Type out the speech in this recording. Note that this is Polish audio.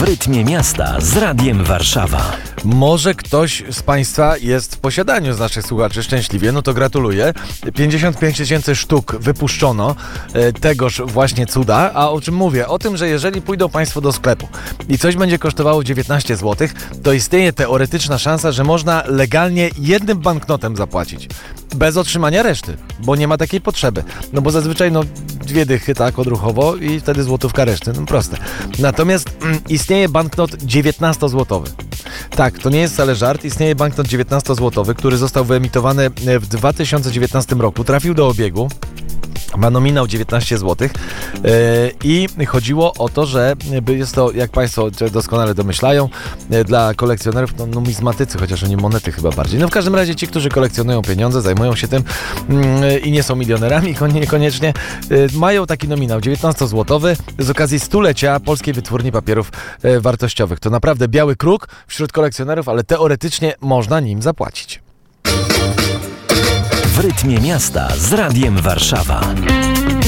rytmie miasta z Radiem Warszawa. Może ktoś z Państwa jest w posiadaniu z naszych słuchaczy szczęśliwie, no to gratuluję. 55 000 sztuk wypuszczono tegoż właśnie cuda, a o czym mówię? O tym, że jeżeli pójdą Państwo do sklepu i coś będzie kosztowało 19 zł, to istnieje teoretyczna szansa, że można legalnie jednym banknotem zapłacić. Bez otrzymania reszty, bo nie ma takiej potrzeby. No bo zazwyczaj 2 dychy tak odruchowo i wtedy złotówka reszty. No proste. Natomiast istnieje banknot 19-złotowy. Tak, to nie jest wcale żart. Istnieje banknot 19-złotowy, który został wyemitowany w 2019 roku. Trafił do obiegu. Ma nominał 19 zł i chodziło o to, że jest to, jak Państwo doskonale domyślają, dla kolekcjonerów numizmatycy, chociaż oni monety chyba bardziej. No w każdym razie ci, którzy kolekcjonują pieniądze, zajmują się tym i nie są milionerami niekoniecznie, mają taki nominał 19-złotowy z okazji stulecia Polskiej Wytwórni Papierów Wartościowych. To naprawdę biały kruk wśród kolekcjonerów, ale teoretycznie można nim zapłacić. W rytmie miasta z Radiem Warszawa.